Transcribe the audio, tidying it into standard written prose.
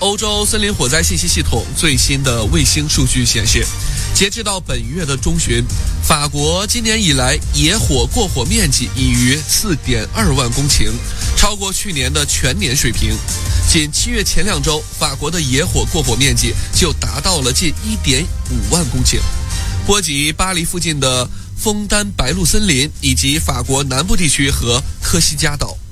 欧洲森林火灾信息系统最新的卫星数据显示，截至到本月的中旬，法国今年以来野火过火面积已逾 4.2 万公顷，超过去年的全年水平。仅7月前2周，法国的野火过火面积就达到了近 1.5 万公顷，波及巴黎附近的枫丹白露森林以及法国南部地区和科西嘉岛。